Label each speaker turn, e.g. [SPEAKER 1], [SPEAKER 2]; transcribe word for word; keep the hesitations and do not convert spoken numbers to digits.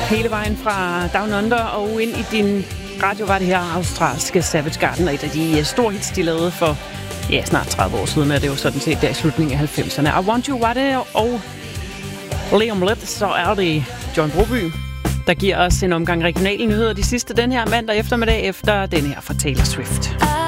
[SPEAKER 1] hele vejen fra Down Under og ind i din radio var det her australske Savage Garden, og et af de store hits, de lavede for ja, snart tredive år siden, er det jo sådan set der i slutningen af halvfemserne. I Want You var det, og lige om lidt, så er det John Broby, der giver os en omgang regionale nyheder, de sidste den her mandag eftermiddag efter den her fra Taylor Swift.